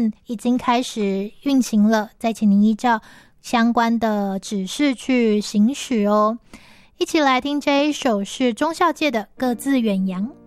面已经开始运行了，再请您依照相关的指示去行使哦。一起来听这一首是中孝介的《各自远扬》。